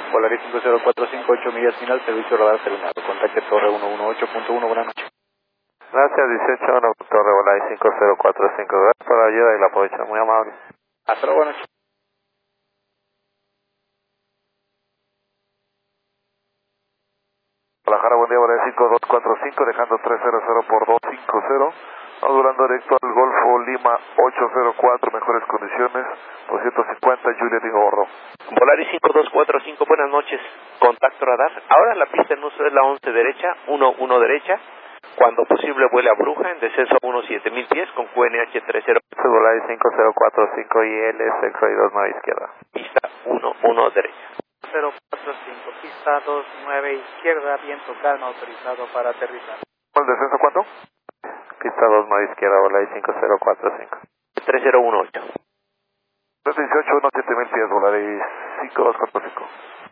Volaris 5045, 8 millas final, servicio radar terminado. Contacte Torre 118.1, buenas noches. Gracias, 18, Torre Volaris 5045. Gracias por la ayuda y la apoyo, muy amable. Hasta luego, buenas noches. Guadalajara, buen día, Volaris 5245, dejando 300 por 250. Vamos volando directo al Golfo Lima 804, mejores condiciones, 250, Juliet y Gorro. Volaris 5245, buenas noches. Contacto radar. Ahora la pista en uso es la 11 derecha, 11 derecha. Cuando posible vuele a Bruja en descenso a unos 7000 pies con QNH 30. Volaris 5045 IL, 662 izquierda. Pista 11 derecha. 045, pista 29 izquierda, viento calma, autorizado para aterrizar. ¿El descenso cuánto? Pista 29 izquierda, Volaris 5045. 3018. 18, unos 7000 pies, Volaris 5245.